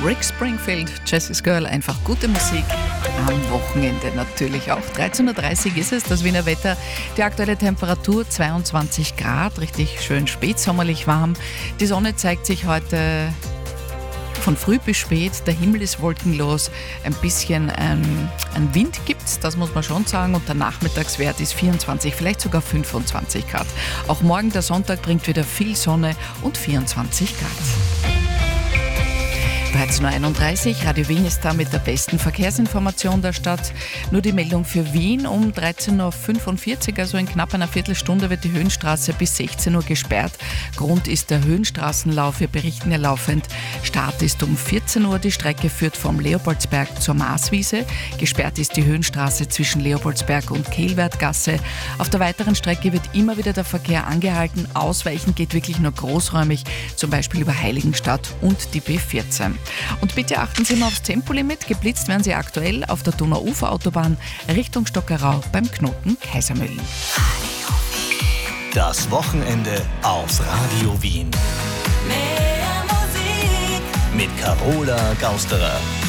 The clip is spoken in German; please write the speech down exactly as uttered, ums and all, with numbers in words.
Rick Springfield, Jessie's Girl, einfach gute Musik. Am Wochenende natürlich auch. dreizehn Uhr dreißig ist es, das Wiener Wetter. Die aktuelle Temperatur zweiundzwanzig Grad, richtig schön spätsommerlich warm. Die Sonne zeigt sich heute von früh bis spät, der Himmel ist wolkenlos, ein bisschen ähm, ein Wind gibt's, das muss man schon sagen, und der Nachmittagswert ist vierundzwanzig, vielleicht sogar fünfundzwanzig Grad. Auch morgen, der Sonntag, bringt wieder viel Sonne und vierundzwanzig Grad. dreizehn Uhr einunddreißig, Radio Wien ist da mit der besten Verkehrsinformation der Stadt. Nur die Meldung für Wien: um dreizehn Uhr fünfundvierzig, also in knapp einer Viertelstunde, wird die Höhenstraße bis sechzehn Uhr gesperrt. Grund ist der Höhenstraßenlauf, wir berichten ja laufend. Start ist um vierzehn Uhr, die Strecke führt vom Leopoldsberg zur Marswiese. Gesperrt ist die Höhenstraße zwischen Leopoldsberg und Kehlwertgasse. Auf der weiteren Strecke wird immer wieder der Verkehr angehalten. Ausweichen geht wirklich nur großräumig, zum Beispiel über Heiligenstadt und die B vierzehn. Und bitte achten Sie mal aufs Tempolimit. Geblitzt werden Sie aktuell auf der Donauuferautobahn Richtung Stockerau beim Knoten Kaisermühlen. Das Wochenende auf Radio Wien. Mehr Musik Mit Carola Gausterer.